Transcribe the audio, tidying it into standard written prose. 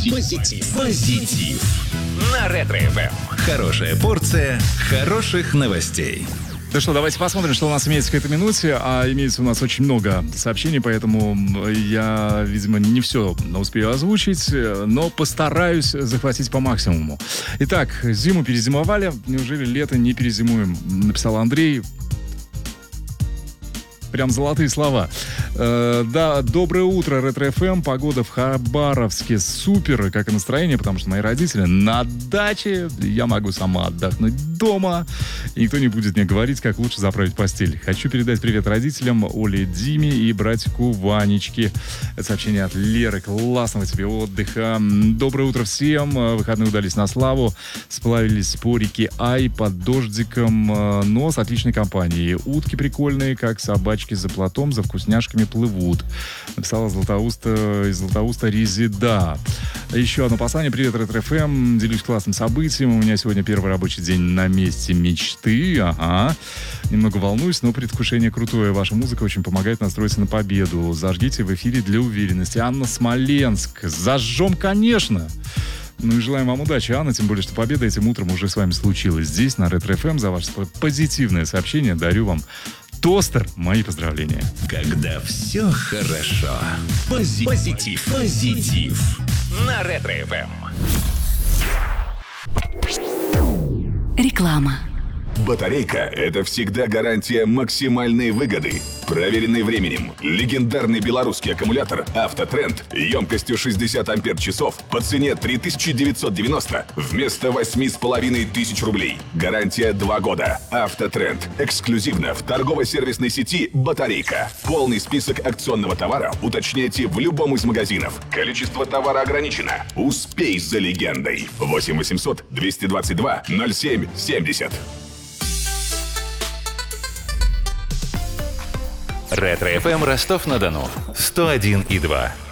Позитив. На Ретро-ФМ. Хорошая порция хороших новостей. Ну что, давайте посмотрим, что у нас имеется к этой минуте. А имеется у нас очень много сообщений, поэтому я, видимо, не все успею озвучить, но постараюсь захватить по максимуму. Итак, зиму перезимовали. Неужели лето не перезимуем? Написал Андрей. Прям золотые слова. Да, доброе утро, Ретро-ФМ. Погода в Хабаровске супер. Как и настроение, потому что мои родители на даче. Я могу сама отдохнуть дома. И никто не будет мне говорить, как лучше заправить постель. Хочу передать привет родителям Оле, Диме и братику Ванечке. Это сообщение от Леры. Классного тебе отдыха. Доброе утро всем. Выходные удались на славу. Сплавились по реке Ай под дождиком, но с отличной компанией. Утки прикольные, как собачки за плотом, за вкусняшками плывут. Написала из Златоуста Резида. Еще одно послание. Привет, Ретро-ФМ. Делюсь классным событием. У меня сегодня первый рабочий день на месте мечты. Ага. Немного волнуюсь, но предвкушение крутое. Ваша музыка очень помогает настроиться на победу. Зажгите в эфире для уверенности. Анна, Смоленск. Зажжем, конечно. Ну и желаем вам удачи, Анна, тем более, что победа этим утром уже с вами случилась. Здесь, на Ретро-ФМ, за ваше позитивное сообщение дарю вам тостер. Мои поздравления. Когда все хорошо. Позитив. На Ретро-ФМ. Реклама. Батарейка – это всегда гарантия максимальной выгоды. Проверенный временем, легендарный белорусский аккумулятор «Автотренд» емкостью 60 ампер-часов по цене 3990 вместо 8500 рублей. Гарантия 2 года. «Автотренд» эксклюзивно в торгово-сервисной сети «Батарейка». Полный список акционного товара уточняйте в любом из магазинов. Количество товара ограничено. Успей за легендой. 8 800 222 07 70. Ретро-ФМ Ростов-на-Дону. 101,2.